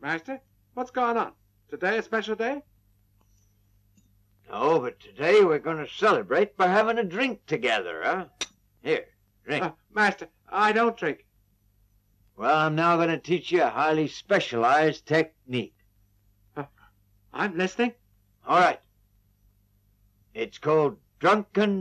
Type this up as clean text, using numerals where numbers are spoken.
Master, what's going on? Today a special day? No, but today we're going to celebrate by having a drink together, huh? Here, drink. Master, I don't drink. Well, I'm now going to teach you a highly specialized technique. I'm listening. All right. It's called drunken